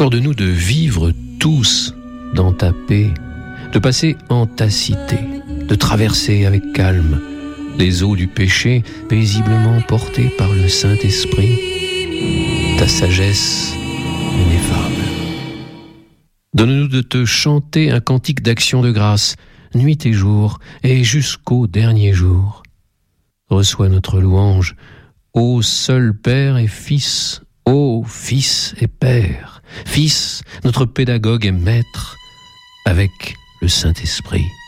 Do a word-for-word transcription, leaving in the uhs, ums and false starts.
Accorde-nous de vivre tous dans ta paix, de passer en ta cité, de traverser avec calme les eaux du péché paisiblement portées par le Saint-Esprit, ta sagesse ineffable. Donne-nous de te chanter un cantique d'action de grâce, nuit et jour, et jusqu'au dernier jour. Reçois notre louange, ô seul Père et Fils, ô Fils et Père, Fils, notre pédagogue et maître, avec le Saint-Esprit.